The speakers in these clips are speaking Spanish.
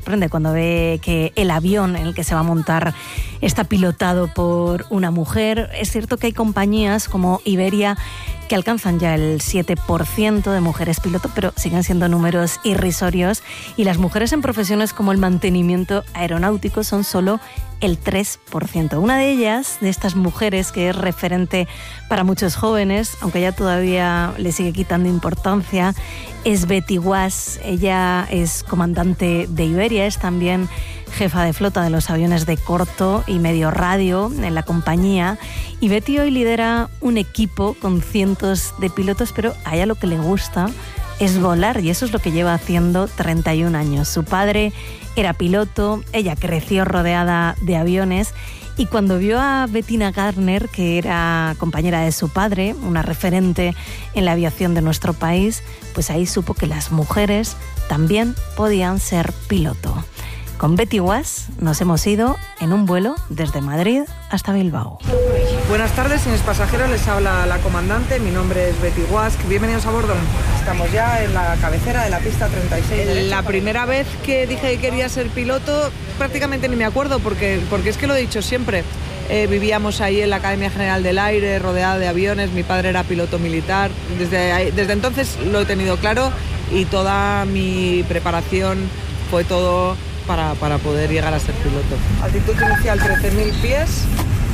sorprende cuando ve que el avión en el que se va a montar está pilotado por una mujer. Es cierto que hay compañías como Iberia que alcanzan ya el 7% de mujeres piloto, pero siguen siendo números irrisorios, y las mujeres en profesiones como el mantenimiento aeronáutico son solo el 3%. Una de ellas, de estas mujeres que es referente para muchos jóvenes, aunque ella todavía le sigue quitando importancia, es Betty Guas. Ella es comandante de Iberia, es también jefa de flota de los aviones de corto y medio radio en la compañía, y Betty hoy lidera un equipo con cientos de pilotos, pero a ella lo que le gusta es volar, y eso es lo que lleva haciendo 31 años. Su padre era piloto, ella creció rodeada de aviones, y cuando vio a Bettina Garner, que era compañera de su padre, una referente en la aviación de nuestro país, pues ahí supo que las mujeres también podían ser piloto. Con Betty Guas nos hemos ido en un vuelo desde Madrid hasta Bilbao. Buenas tardes, señores pasajeros, les habla la comandante, mi nombre es Betty Guas, bienvenidos a bordo. Estamos ya en la cabecera de la pista 36. La primera vez que dije que quería ser piloto, prácticamente ni me acuerdo, porque es que lo he dicho siempre. Vivíamos ahí en la Academia General del Aire, rodeada de aviones, mi padre era piloto militar, desde entonces lo he tenido claro, y toda mi preparación fue todo para poder llegar a ser piloto. Altitud inicial 13.000 pies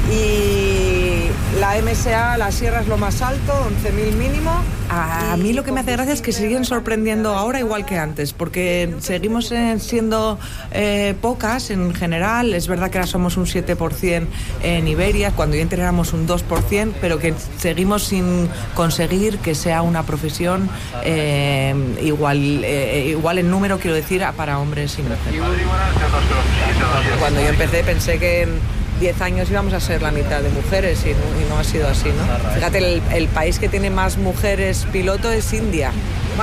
y la MSA, la sierra es lo más alto, 11.000 mínimo. A mí lo que me hace gracia es que siguen sorprendiendo ahora igual que antes, porque seguimos siendo pocas en general. Es verdad que ahora somos un 7% en Iberia, cuando yo entré éramos un 2%, pero que seguimos sin conseguir que sea una profesión igual en número, quiero decir, para hombres y mujeres. Cuando yo empecé pensé que en 10 años íbamos a ser la mitad de mujeres y no ha sido así, ¿no? Fíjate, el país que tiene más mujeres piloto es India.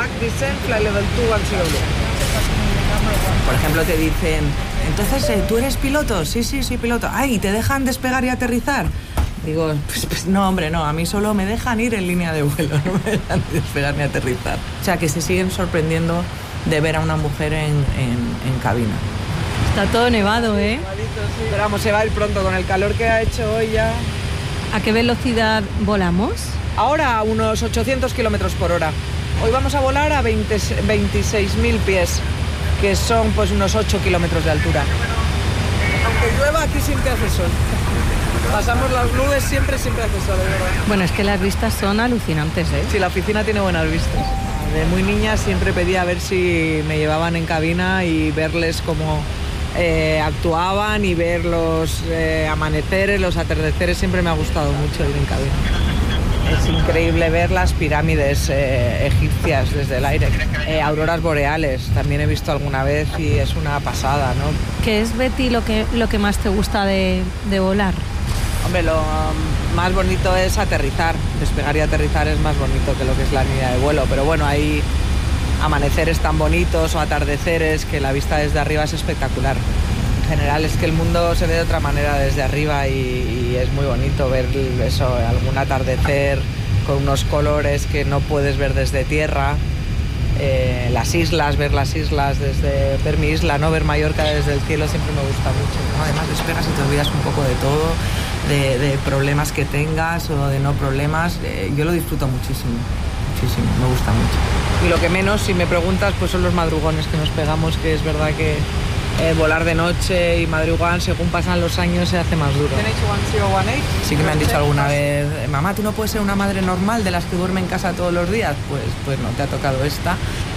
Por ejemplo, te dicen, entonces, ¿tú eres piloto? Sí, piloto. Ay, ¿te dejan despegar y aterrizar? Digo, pues no, hombre, no, a mí solo me dejan ir en línea de vuelo, no me dejan despegar ni aterrizar. O sea, que se siguen sorprendiendo de ver a una mujer en cabina. Está todo nevado, ¿eh? Pero vamos, se va a ir pronto con el calor que ha hecho hoy ya. ¿A qué velocidad volamos? Ahora a unos 800 kilómetros por hora. Hoy vamos a volar a 26.000 pies, que son pues unos 8 kilómetros de altura. Aunque llueva, aquí siempre hace sol. Pasamos las nubes, siempre hace sol, de verdad. Bueno, es que las vistas son alucinantes, ¿eh? Sí, la oficina tiene buenas vistas. De muy niña siempre pedía a ver si me llevaban en cabina y verles cómo actuaban, y ver los amaneceres, los atardeceres. Siempre me ha gustado mucho ir en cabina. Es increíble ver las pirámides egipcias desde el aire. Auroras boreales también he visto alguna vez y es una pasada, ¿no? ¿Qué es, Betty, lo que más te gusta de volar? Hombre, lo más bonito es aterrizar. Despegar y aterrizar es más bonito que lo que es la línea de vuelo, pero bueno, hay amaneceres tan bonitos o atardeceres que la vista desde arriba es espectacular. En general es que el mundo se ve de otra manera desde arriba y es muy bonito ver eso, algún atardecer con unos colores que no puedes ver desde tierra. Las islas, ver mi isla, no ver Mallorca desde el cielo siempre me gusta mucho, ¿no? Además despegas y te olvidas un poco de todo, de problemas que tengas o de no problemas. Yo lo disfruto muchísimo, me gusta mucho. Y lo que menos, si me preguntas, pues son los madrugones que nos pegamos, que es verdad que volar de noche y madrugar, según pasan los años, se hace más duro. Sí que me han dicho alguna vez, mamá, ¿tú no puedes ser una madre normal de las que duerme en casa todos los días? Pues no, te ha tocado esta.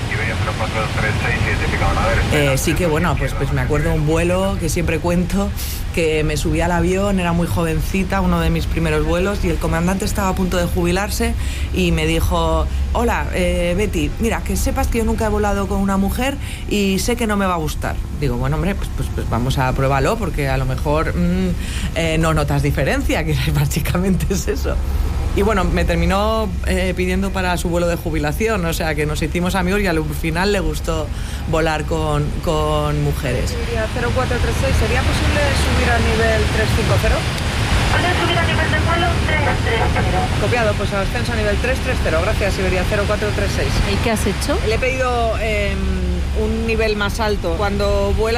Sí que bueno, pues me acuerdo de un vuelo que siempre cuento, que me subí al avión, era muy jovencita, uno de mis primeros vuelos, y el comandante estaba a punto de jubilarse y me dijo, hola, Betty, mira, que sepas que yo nunca he volado con una mujer y sé que no me va a gustar. Digo, bueno, hombre, pues vamos a pruébalo, porque a lo mejor no notas diferencia, que básicamente es eso. Y bueno, me terminó pidiendo para su vuelo de jubilación, o sea que nos hicimos amigos y al final le gustó volar con mujeres. 0436, ¿sería posible subir a nivel 350? ¿Puedes subir a nivel de vuelo 330? Copiado, pues ascenso a nivel 330, gracias, Iberia 0436. ¿Y qué has hecho? Le he pedido un nivel más alto. Cuando vuela